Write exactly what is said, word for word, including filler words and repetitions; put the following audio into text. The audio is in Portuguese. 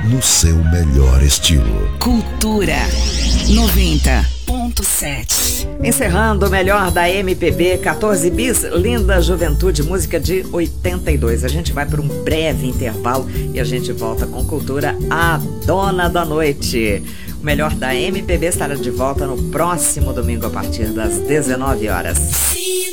no seu melhor estilo. Cultura noventa ponto sete. Encerrando o melhor da M P B, quatorze bis, Linda Juventude, música de oitenta e dois. A gente vai para um breve intervalo e a gente volta com Cultura, a dona da noite. O melhor da M P B estará de volta no próximo domingo a partir das dezenove horas.